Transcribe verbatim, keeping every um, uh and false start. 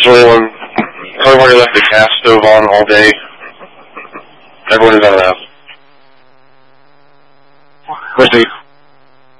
So everyone, everyone left the gas stove on all day. Everyone is out of the house. Let's see.